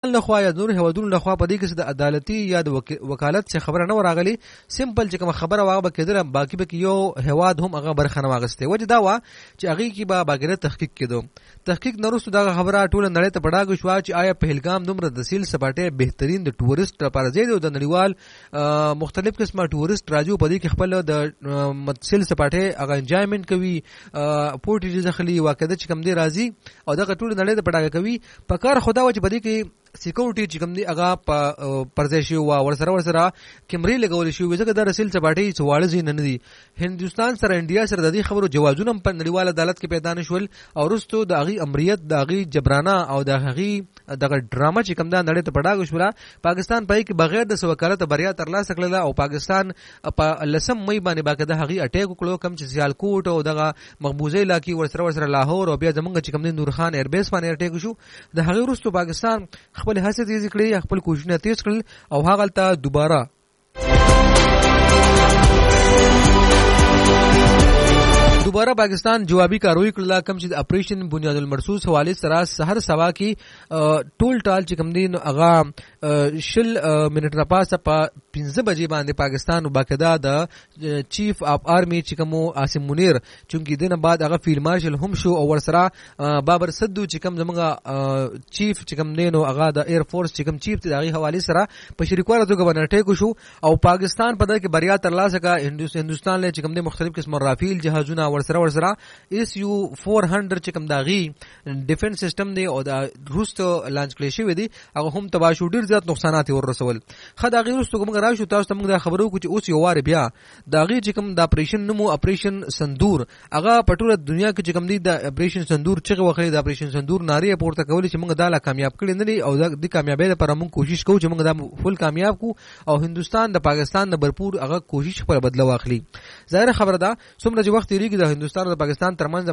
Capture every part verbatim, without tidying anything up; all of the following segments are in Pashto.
لخوا یا نور هوادونو لخوا په دې کې د عدالتي یا د وکالت څخه خبره نه وراغلي سیمپل چې کوم خبره واغه کېدل باقي به یو هواد هم هغه برخه نه واغسته وجه دا وا چې هغه کې به باګره تحقیق کېدو تحقیق نورسته دا خبره ټول نړۍ ته پړاګو شو چې آیا پهلګام دومره د سیل سپاټه بهترین د ټورست لپاره ځای دی د نړیوال مختلف قسمه ټورست راځي په دې کې خپل د متسل سپاټه هغه انجوایمنت کوي پورټ ځخلي واکده چې کوم دی راځي او دا ټول نړۍ ته پړاګه کوي په کار خدا و چې په دې کې سکیورټي چې کوم دی هغه پرځای شي او ورسره ورسره کیمرې لګول شي وځکه د رسل چباټي چواله زین نه دي هندستان سره انډیا سره د دې خبرو جوازونه په نړیوال عدالت کې پیدا نشول او رستو د هغه امریت د هغه جبرانه او د هغه دغه ډراما چې کوم دا نړۍ ته پړاګ شو پاکستان پای کې بغیر د وکالت بریا ترلاسه کړل او پاکستان په لسم مې باندې باقاعده هغه اٹیک وکړو کم چې سیالکوټ او دغه مقبوضه علاقې ورسره ورسره لاهور او بیا زمونږ چې کوم دی نور خان ایربیس باندې اٹیک شو د هغه رستو پاکستان خپل هڅې تیز کړې خپل کوششونه تیز کړل او هغه ته دوباره دوباره پاکستان جوابي کاروي کړل کوم چې د اپریشن بنیاد المرصوص حواله سره سحر سوا کې ټول ټال چې کوم دی نو هغه شل منټ را پاسه په پنځه بجې باندې پاکستان باقاعده د چیف اف آرمی چې کوم عاصم منیر چونکی دنه بعد هغه فیلډ مارشل هم شو او ورسره بابر صدو چې کوم زمونږ چیف چې کوم دی نو هغه د ایر فورس چې کوم چیف دی هغه حواله سره په شریکوالو توګه باندې ټیکو شو او پاکستان په دغه کې بریا ترلاسه کا هندستان له چې کوم دی مختلف قسم رافیل جهازونه ورسره ورسره اس یو چهارصد چې کوم داغي ډیفنس سیستم دی او د روس ته لانچ کړی شوی دی هغه هم تبا شو ډیر زیات نقصانات ورسول خدای غیر روس ته کوم راشو تاسو ته موږ دا خبرو کو چې اوس یو واره بیا داغي چې کوم د اپریشن نمو اپریشن سندور هغه په ټوله دنیا کې چې کوم دی د اپریشن سندور چې وخت د اپریشن سندور ناری پورته کولی چې موږ دا لا کامیاب کړی نه دی او د کامیابی لپاره موږ کوشش کوو چې موږ دا فل کامیاب کو او هندستان د پاکستان د برپور هغه کوشش پر بدله واخلي ظاهر خبره ده څومره چې وخت لري د هندستان او پاکستان ترمنځ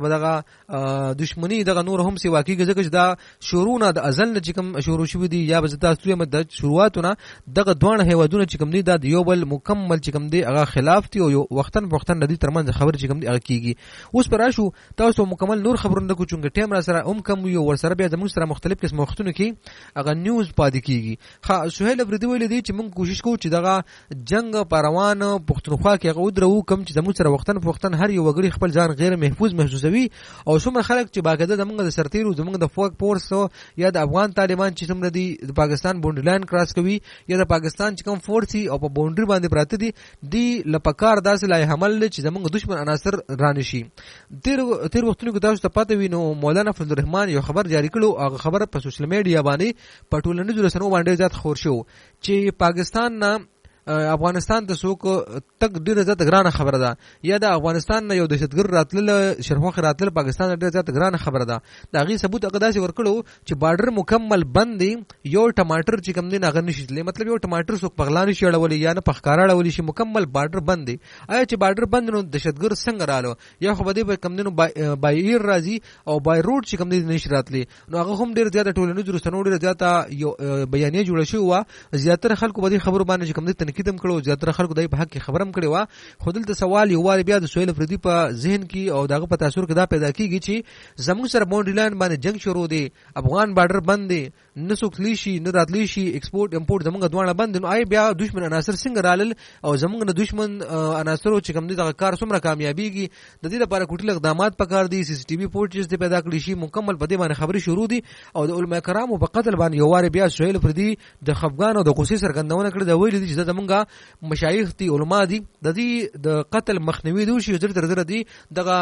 بدغه دښمنی دغه نور هم سی واقعي ځکه چې دا شروعونه د ازل نه چې کوم شروع شوی دی یا بزتا سوی د شروعاتونه دغه دوه هیوادونه چې کوم دی د یو بل مکمل چې کوم دی هغه خلاف دی او وختن په وختن د دې ترمنځ خبر چې کوم دی هغه کیږي اوس پر راشو تاسو مکمل نور خبرونه کو چونګ ټیم را سره هم کم یو ور سره بیا د موږ سره مختلف قسم وختونه کې هغه نیوز پاتې کیږي ها سہیل افریدی ویل دی چې موږ کوشش کوو چې دغه جنگ پروان پښتونخوا کې هغه ودرو کم چې زموږ سره وختن په وختن هر یو وګړي خپل ځان غیر محفوظ محسوسوي او څومره خلک چې باګه زمونږ د سرتیرو زمونږ د فوق فورس یا د افغان طالبان چې څومره دي د پاکستان باونډری لاین کراس کوي یا د پاکستان چې کوم فورس او په باونډری باندې پراته دي دی لپکار داسې لای حمل چې زمونږ دشمن عناصر رانشي تیر تیر وختونو کې تاسو ته پته وینو مولانا فضل الرحمن یو خبر جاری کړو هغه خبر په سوشل میډیا باندې په ټولنیزو رسنیو باندې زیات خور شو چې پاکستان نه افغانستان ته څوک تک ډیره زیات ګرانه خبره ده یا د افغانستان نه یو دهشتګر راتلل شرفوخ راتلل پاکستان ډیره زیات ګرانه خبره ده دا غي ثبوت اقداسي ورکړو چې بارډر مکمل بند دی یو ټماټر چې کوم دی نه غن نشي مطلب یو ټماټر څوک پغلان شي اړول یا نه پخکارا اړول شي مکمل بارډر بند دی آیا چې بارډر بند نو دهشتګر څنګه رالو یا خو بده کم دی نو بای ایر راځي او بای روډ چې کوم دی نشي راتلی نو هغه هم ډیره زیات ټولنیز رسنیو ډیره زیات یو بیانیه جوړ شو وا زیاتره خلکو به خبرو باندې کوم دی کیدم کړو زیاتره خلکو دای په حق کې خبرم کړي وا خودل ته سوال یو وار بیا د سہیل افریدی په ذهن کې او دغه په تاثیر کې دا پیدا کیږي چې زموږ سره باونډری لاین باندې جنگ شروع دی افغان بارډر بند دی نه سوکلی شي نه راتلی شي ایکسپورټ امپورټ زموږ دوه بند نو آی بیا دشمن عناصر څنګه رالل او زموږ نه دشمن عناصر چې کوم دي دغه کار څومره کامیابیږي د دې لپاره کوټل اقدامات پکار دي سی سی ټي وي فوټیج پیدا کړی شي مکمل په دې باندې خبري شروع دي او د علماء کرامو په قتل باندې یو وار بیا سہیل افریدی د خفګان او د غصې سرګندونه کړې دا ویل دي چې زمونږه مشایخ دي علما دي د دې د قتل مخنیوي دوی شي زر تر دي دغه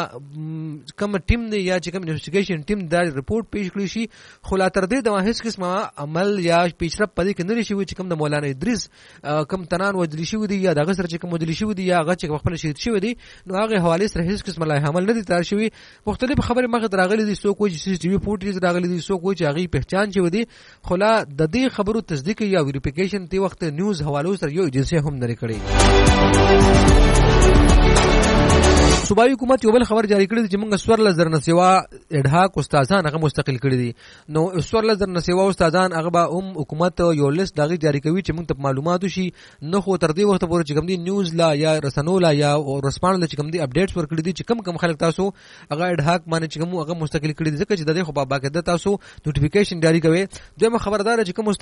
کوم ټیم دی یا چې کوم انویسټیګیشن ټیم دا ریپورت پیش کړی شي خو لا تر دې د هیڅ قسمه عمل یا پیشرفت پدې کې نه شي چې کوم د مولانا ادریس کوم تنان وجلی شي ودی یا دغه سره چې کوم وجلی شي ودی یا هغه چې خپل شهید شي ودی نو هغه حواله سره هیڅ قسم لا عمل نه دي تر شوی مختلف خبره مخ راغلي دي سو کوی سی سی ټي وي فوټیج راغلي دي سو کوی چې هغه پہچان شي ودی خلا د دې خبرو تصدیق یا ویریفیکیشن تی وخت نیوز حوالو سره یو ایجنسی هم نه کړی صوبایي حکومت یو بل خبر جاری کړی چې موږ سور لزر نسوا اډهاک استادان هغه مستقل کړی دي نو سور لزر نسوا استادان هغه به هم حکومت یو لیست دغه جاری کوي چې موږ ته معلومات شي نه خو تر دې وخت پورې چې کوم دي نیوز لا یا رسنو لا یا رسپانډ چې کوم دي اپډیټس ورکړي دي چې کم کم خلک تاسو هغه اډهاک باندې چې کوم هغه مستقل کړی دي ځکه چې د دې خو باقاعده تاسو نوټیفیکیشن جاری کوي دغه خبردار چې کوم